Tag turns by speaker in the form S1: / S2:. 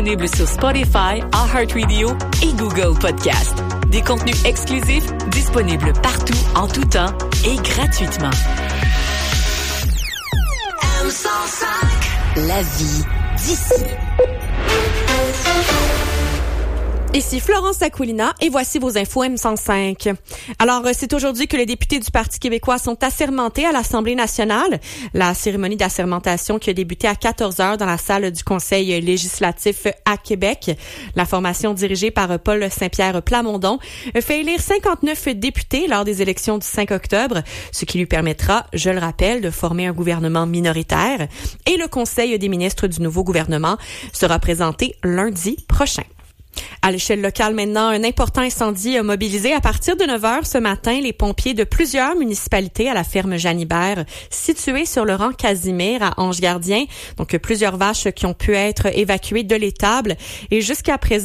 S1: Disponible sur Spotify, iHeartRadio et Google Podcast. Des contenus exclusifs disponibles partout, en tout temps et gratuitement. M105. La vie d'ici.
S2: Ici Florence Aquilina et voici vos infos M105. Alors, c'est aujourd'hui que les députés du Parti québécois sont assermentés à l'Assemblée nationale. La cérémonie d'assermentation qui a débuté à 14h dans la salle du Conseil législatif à Québec. La formation dirigée par Paul Saint-Pierre Plamondon fait élire 59 députés lors des élections du 5 octobre, ce qui lui permettra, je le rappelle, de former un gouvernement minoritaire. Et le Conseil des ministres du nouveau gouvernement sera présenté lundi prochain. À l'échelle locale maintenant, un important incendie a mobilisé à partir de 9h ce matin les pompiers de plusieurs municipalités à la ferme Jeanne-Hibert, située sur le rang Casimir à Ange-Gardien. Donc plusieurs vaches qui ont pu être évacuées de l'étable et jusqu'à présent,